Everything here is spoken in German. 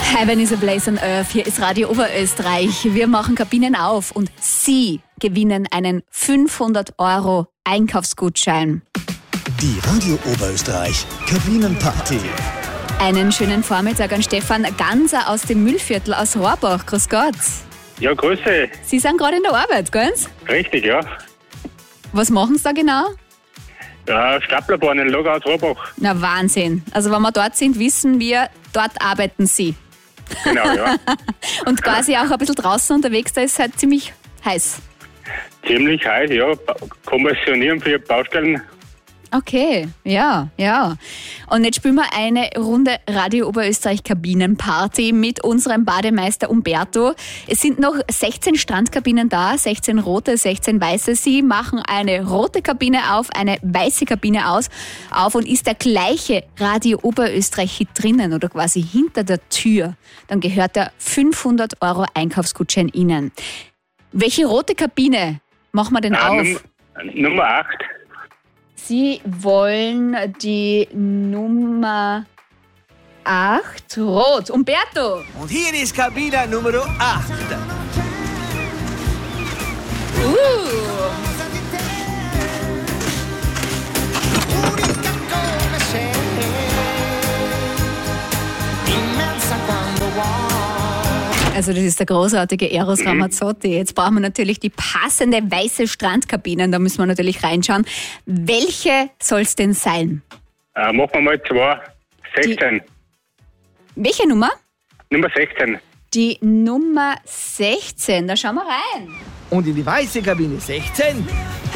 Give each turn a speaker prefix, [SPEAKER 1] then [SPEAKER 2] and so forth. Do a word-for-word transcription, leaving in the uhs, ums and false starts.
[SPEAKER 1] Heaven is a place on earth. Hier ist Radio Oberösterreich. Wir machen Kabinen auf und Sie gewinnen einen fünfhundert Euro Einkaufsgutschein.
[SPEAKER 2] Die Radio Oberösterreich Kabinenparty.
[SPEAKER 1] Einen schönen Vormittag an Stefan Ganser aus dem Müllviertel aus Rohrbach. Grüß Gott.
[SPEAKER 3] Ja, Grüße.
[SPEAKER 1] Sie sind gerade in der Arbeit, gell?
[SPEAKER 3] Richtig, ja.
[SPEAKER 1] Was machen Sie da genau?
[SPEAKER 3] Ja, Staplerbahn in Logau aus Rohrbach.
[SPEAKER 1] Na Wahnsinn. Also wenn wir dort sind, wissen wir, dort arbeiten Sie.
[SPEAKER 3] Genau, ja.
[SPEAKER 1] Und quasi auch ein bisschen draußen unterwegs, da ist es halt ziemlich heiß.
[SPEAKER 3] Ziemlich heiß, ja. Kommissionieren für Baustellen.
[SPEAKER 1] Okay, ja, ja. Und jetzt spielen wir eine Runde Radio Oberösterreich Kabinenparty mit unserem Bademeister Umberto. Es sind noch sechzehn Strandkabinen da, sechzehn rote, sechzehn weiße. Sie machen eine rote Kabine auf, eine weiße Kabine aus, auf und ist der gleiche Radio Oberösterreich-Hit drinnen oder quasi hinter der Tür, dann gehört der fünfhundert Euro Einkaufsgutschein Ihnen. Welche rote Kabine machen wir denn
[SPEAKER 3] Ah,
[SPEAKER 1] auf?
[SPEAKER 3] Num- Nummer acht.
[SPEAKER 1] Sie wollen die Nummer acht, rot. Umberto!
[SPEAKER 4] Und hier ist Kabine Nummer acht.
[SPEAKER 1] Uh. Also das ist der großartige Eros Ramazzotti. Jetzt brauchen wir natürlich die passende weiße Strandkabine. Da müssen wir natürlich reinschauen. Welche soll es denn sein?
[SPEAKER 3] Äh, machen wir mal zwei. sechzehn.
[SPEAKER 1] Welche Nummer?
[SPEAKER 3] Nummer sechzehn.
[SPEAKER 1] Die Nummer sechzehn. Da schauen wir rein.
[SPEAKER 4] Und in die weiße Kabine sechzehn